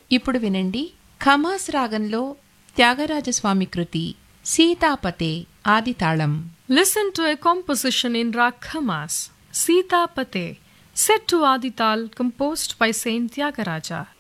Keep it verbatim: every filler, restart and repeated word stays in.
ఇప్పుడు వినండి ఖమాస్ రాగంలో త్యాగరాజస్వామి కృతి సీతాపతే ఆదితాళం. Listen to a composition in Rag Khamas, Sita Pate, set to Adital, composed by Saint Tyagaraja.